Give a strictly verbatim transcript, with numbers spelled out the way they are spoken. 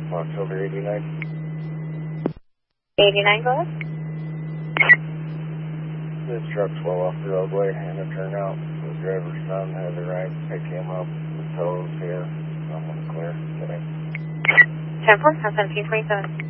October eighty-nine. eighty-nine, go ahead. This truck's well off the roadway and a turnout. The driver's son had to ride, pick him up. The tow's here. I'm on the clear today. ten four, seventeen twenty-seven.